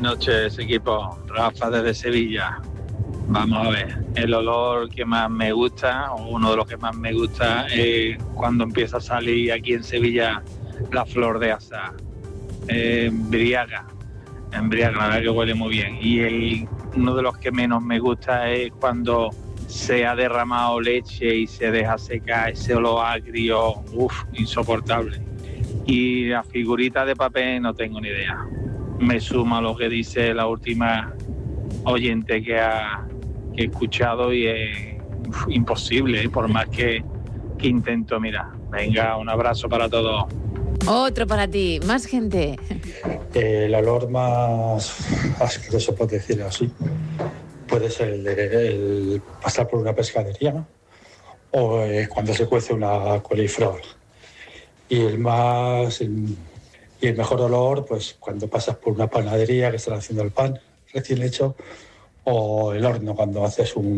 noches, equipo. Rafa desde Sevilla. Vamos a ver, el olor que más me gusta, o uno de los que más me gusta, es cuando empieza a salir aquí en Sevilla la flor de azahar. Embriaga, la verdad que huele muy bien. Y uno de los que menos me gusta es cuando se ha derramado leche y se deja secar ese olor agrio, insoportable. Y la figurita de papel no tengo ni idea. Me suma lo que dice la última oyente que he escuchado y es imposible, por más que intento. Mira, venga, un abrazo para todos. Otro para ti, más gente. El olor más asqueroso, por decirlo así, puede ser el pasar por una pescadería, ¿no? O cuando se cuece una coliflor. Y el mejor olor, pues cuando pasas por una panadería que están haciendo el pan recién hecho, o el horno cuando haces un